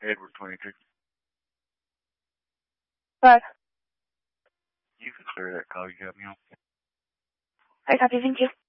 Edward 22. What? You can clear that call you got me on. I copy, thank you.